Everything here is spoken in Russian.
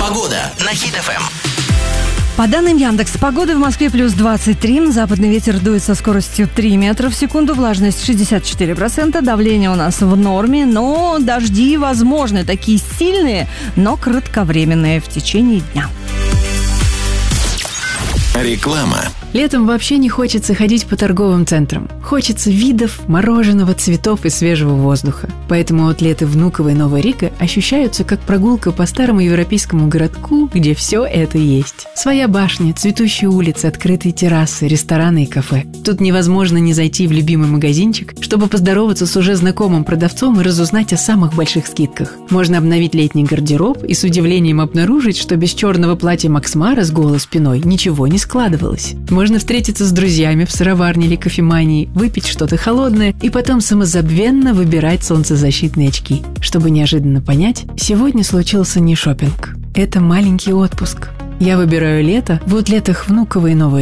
Погода на Хит ФМ. По данным Яндекс.Погоды, в Москве плюс 23, западный ветер дует со скоростью 3 метра в секунду, влажность 64%, давление у нас в норме, но дожди возможны, такие сильные, но кратковременные в течение дня. Реклама. Летом вообще не хочется ходить по торговым центрам. Хочется видов, мороженого, цветов и свежего воздуха. Поэтому аутлеты Внуково и Новая Рига ощущаются как прогулка по старому европейскому городку, где все это есть. Своя башня, цветущие улицы, открытые террасы, рестораны и кафе. Тут невозможно не зайти в любимый магазинчик, чтобы поздороваться с уже знакомым продавцом и разузнать о самых больших скидках. Можно обновить летний гардероб и с удивлением обнаружить, что без черного платья Макс Мара с голой спиной ничего не складывалось. Можно встретиться с друзьями в сыроварне или кофемании, выпить что-то холодное и потом самозабвенно выбирать солнцезащитные очки, чтобы неожиданно понять, сегодня случился не шопинг. Это маленький отпуск. Я выбираю лето в аутлетах Внуково и Новая